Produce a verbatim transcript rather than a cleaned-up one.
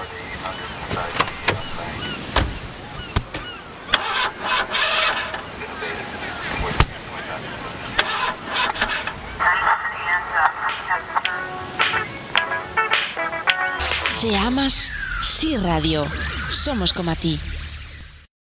Si amas, sí radio. Somos como a ti.